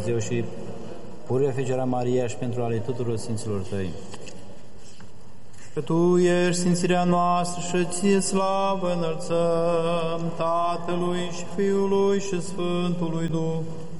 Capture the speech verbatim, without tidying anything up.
Dumnezeu și pururea Fecioara Maria și pentru ale tuturor Sfinților Tăi. Că Tu ești Sfințirea noastră și Ție slavă înălțăm, Tatălui și Fiului și Sfântului Duh,